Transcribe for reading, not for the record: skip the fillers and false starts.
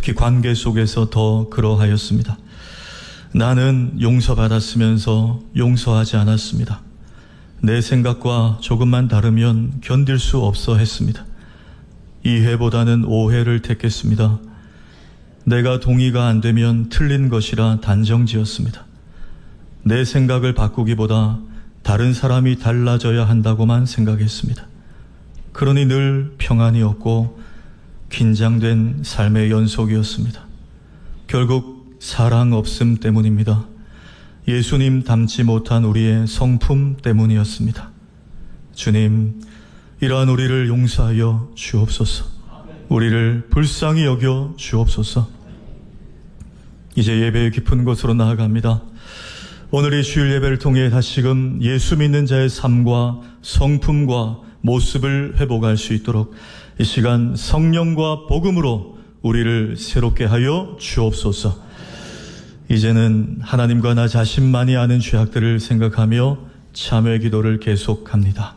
특히 관계 속에서 더 그러하였습니다. 나는 용서받았으면서 용서하지 않았습니다. 내 생각과 조금만 다르면 견딜 수 없어 했습니다. 이해보다는 오해를 택했습니다. 내가 동의가 안 되면 틀린 것이라 단정지었습니다. 내 생각을 바꾸기보다 다른 사람이 달라져야 한다고만 생각했습니다. 그러니 늘 평안이 없고 긴장된 삶의 연속이었습니다. 결국 사랑 없음 때문입니다. 예수님 닮지 못한 우리의 성품 때문이었습니다. 주님, 이러한 우리를 용서하여 주옵소서. 우리를 불쌍히 여겨 주옵소서. 이제 예배의 깊은 곳으로 나아갑니다. 오늘 이 주일 예배를 통해 다시금 예수 믿는 자의 삶과 성품과 모습을 회복할 수 있도록 이 시간 성령과 복음으로 우리를 새롭게 하여 주옵소서. 이제는 하나님과 나 자신만이 아는 죄악들을 생각하며 참회 기도를 계속합니다.